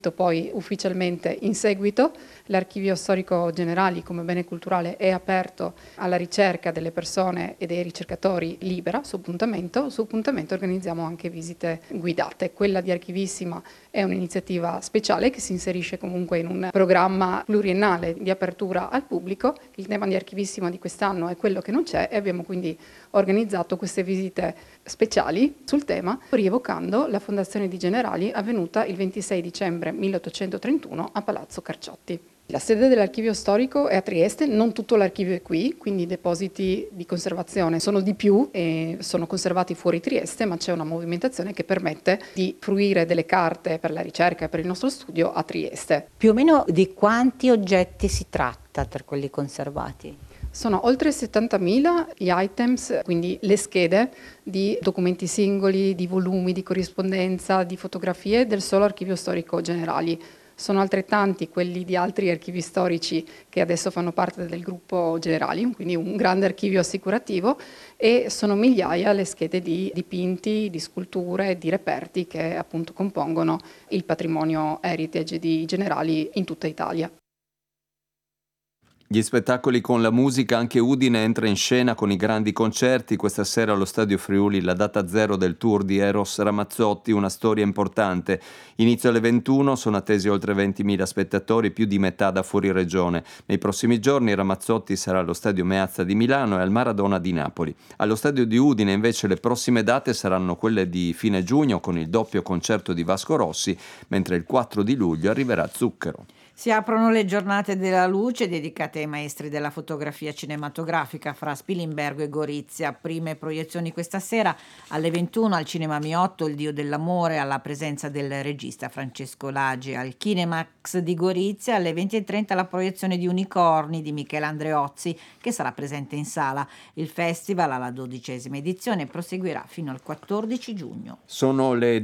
Poi ufficialmente in seguito l'Archivio Storico Generali come bene culturale è aperto alla ricerca delle persone e dei ricercatori libera su appuntamento. Su appuntamento organizziamo anche visite guidate. Quella di Archivissima è un'iniziativa speciale che si inserisce comunque in un programma pluriennale di apertura al pubblico. Il tema di Archivissima di quest'anno è quello che non c'è e abbiamo quindi organizzato queste visite speciali sul tema, rievocando la fondazione di Generali avvenuta il 26 dicembre 1831 a Palazzo Carciotti. La sede dell'archivio storico è a Trieste, non tutto l'archivio è qui, quindi i depositi di conservazione sono di più e sono conservati fuori Trieste, ma c'è una movimentazione che permette di fruire delle carte per la ricerca e per il nostro studio a Trieste. Più o meno di quanti oggetti si tratta tra quelli conservati? Sono oltre 70.000 gli items, quindi le schede di documenti singoli, di volumi, di corrispondenza, di fotografie del solo archivio storico Generali. Sono altrettanti quelli di altri archivi storici che adesso fanno parte del gruppo Generali, quindi un grande archivio assicurativo, e sono migliaia le schede di dipinti, di sculture, di reperti che appunto compongono il patrimonio heritage di Generali in tutta Italia. Gli spettacoli con la musica, anche Udine entra in scena con i grandi concerti. Questa sera allo Stadio Friuli la data zero del tour di Eros Ramazzotti, una storia importante. Inizio alle 21, sono attesi oltre 20.000 spettatori, più di metà da fuori regione. Nei prossimi giorni Ramazzotti sarà allo Stadio Meazza di Milano e al Maradona di Napoli. Allo Stadio di Udine invece le prossime date saranno quelle di fine giugno con il doppio concerto di Vasco Rossi, mentre il 4 di luglio arriverà Zucchero. Si aprono le giornate della luce dedicate ai maestri della fotografia cinematografica fra Spilimbergo e Gorizia. Prime proiezioni questa sera alle 21 al Cinema Miotto, Il Dio dell'amore, alla presenza del regista Francesco Lagi. Al Kinemax di Gorizia alle 20:30 la proiezione di Unicorni di Michele Andreozzi, che sarà presente in sala. Il festival alla 12ª edizione proseguirà fino al 14 giugno. Sono le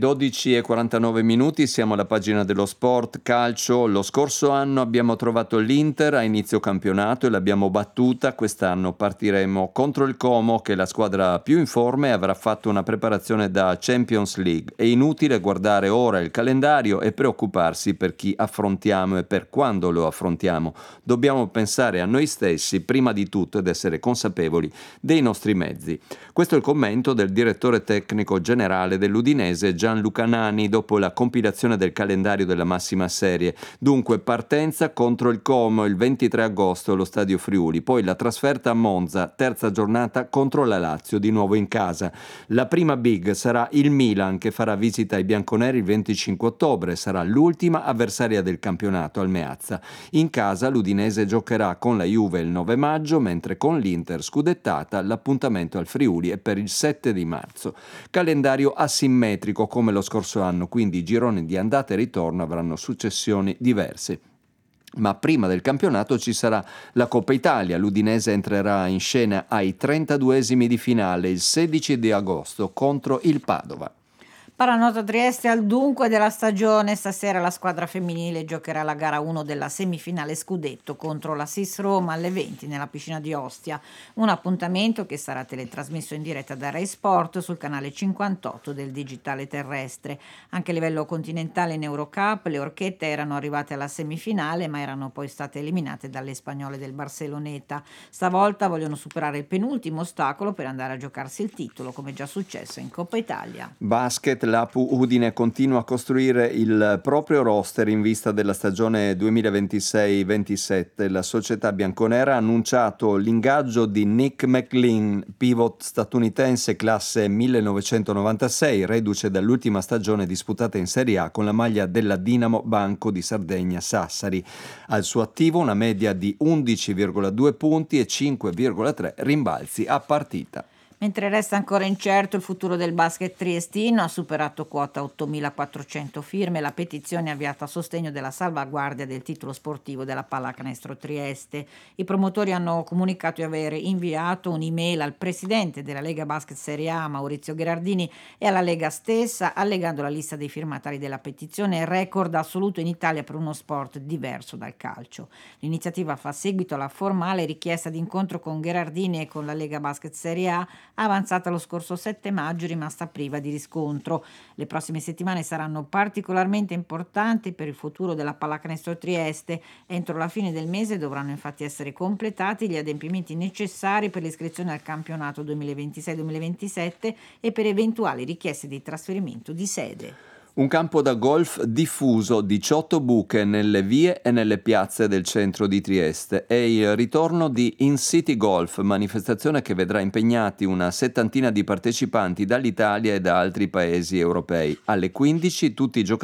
12:49, siamo alla pagina dello sport, calcio. Lo scorso anno abbiamo trovato l'Inter a inizio campionato e l'abbiamo battuta. Quest'anno partiremo contro il Como, che è la squadra più in forma e avrà fatto una preparazione da Champions League. È inutile guardare ora il calendario e preoccuparsi per chi affrontiamo e per quando lo affrontiamo. Dobbiamo pensare a noi stessi prima di tutto ed essere consapevoli dei nostri mezzi. Questo è il commento del direttore tecnico generale dell'Udinese Gianluca Nani dopo la compilazione del calendario della massima serie. Dunque partenza contro il Como il 23 agosto allo Stadio Friuli, poi la trasferta a Monza, terza giornata contro la Lazio, di nuovo in casa. La prima big sarà il Milan, che farà visita ai bianconeri il 25 ottobre, sarà l'ultima avversaria del campionato al Meazza. In casa l'Udinese giocherà con la Juve il 9 maggio, mentre con l'Inter scudettata l'appuntamento al Friuli è per il 7 di marzo. Calendario asimmetrico come lo scorso anno, quindi i gironi di andata e ritorno avranno successioni diverse. Ma prima del campionato ci sarà la Coppa Italia. L'Udinese entrerà in scena ai 32esimi di finale il 16 di agosto contro il Padova. Paranotto Trieste al dunque della stagione. Stasera la squadra femminile giocherà la gara 1 della semifinale scudetto contro la SIS Roma alle 20 nella piscina di Ostia. Un appuntamento che sarà teletrasmesso in diretta da Rai Sport sul canale 58 del digitale terrestre. Anche a livello continentale in Eurocup le orchette erano arrivate alla semifinale, ma erano poi state eliminate dalle spagnole del Barceloneta. Stavolta vogliono superare il penultimo ostacolo per andare a giocarsi il titolo, come già successo in Coppa Italia. Basket, l'Apu Udine continua a costruire il proprio roster in vista della stagione 2026-27. La società bianconera ha annunciato l'ingaggio di Nick McLean, pivot statunitense classe 1996, reduce dall'ultima stagione disputata in Serie A con la maglia della Dinamo Banco di Sardegna Sassari. Al suo attivo una media di 11,2 punti e 5,3 rimbalzi a partita. Mentre resta ancora incerto il futuro del basket triestino, ha superato quota 8.400 firme la petizione avviata a sostegno della salvaguardia del titolo sportivo della Pallacanestro Trieste. I promotori hanno comunicato di aver inviato un'email al presidente della Lega Basket Serie A, Maurizio Gherardini, e alla Lega stessa, allegando la lista dei firmatari della petizione, record assoluto in Italia per uno sport diverso dal calcio. L'iniziativa fa seguito alla formale richiesta di incontro con Gherardini e con la Lega Basket Serie A, avanzata lo scorso 7 maggio e rimasta priva di riscontro. Le prossime settimane saranno particolarmente importanti per il futuro della Pallacanestro Trieste. Entro la fine del mese dovranno infatti essere completati gli adempimenti necessari per l'iscrizione al campionato 2026-2027 e per eventuali richieste di trasferimento di sede. Un campo da golf diffuso, 18 buche nelle vie e nelle piazze del centro di Trieste. È il ritorno di In City Golf, manifestazione che vedrà impegnati una settantina di partecipanti dall'Italia e da altri paesi europei. Alle 15 tutti i giocatori